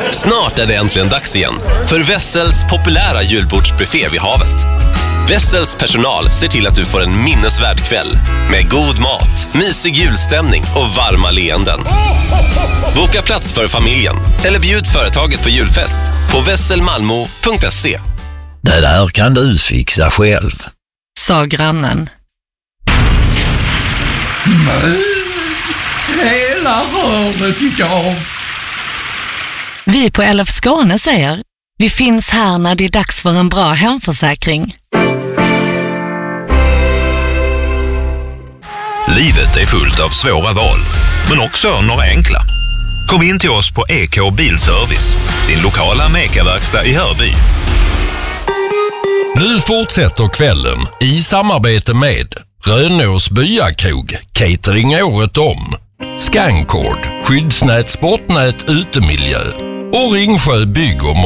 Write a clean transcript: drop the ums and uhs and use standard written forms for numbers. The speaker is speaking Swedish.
Snart är det äntligen dags igen för Wessels populära julbordsbuffé vid havet. Wessels personal ser till att du får en minnesvärd kväll med god mat, mysig julstämning och varma leenden. Boka plats för familjen eller bjud företaget på julfest på wesselmalmo.se. Det där kan du fixa själv, sa grannen. Nej, hela röret gick av. Vi på LF Skåne säger, vi finns här när det är dags för en bra hemförsäkring. Livet är fullt av svåra val, men också några enkla. Kom in till oss på EK Bilservice, din lokala Meka-verkstad i Hörby. Nu fortsätter kvällen i samarbete med Rönås Byakrog, catering året om, Scancord, skyddsnät, sportnät, utemiljö och Ringsjö bygg- och